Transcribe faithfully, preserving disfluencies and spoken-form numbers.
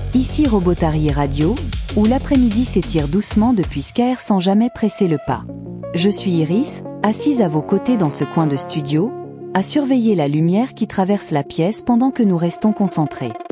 Ici Robotary Radio, où l'après-midi s'étire doucement depuis Scaer sans jamais presser le pas. Je suis Iris, assise à vos côtés dans ce coin de studio, à surveiller la lumière qui traverse la pièce pendant que nous restons concentrés.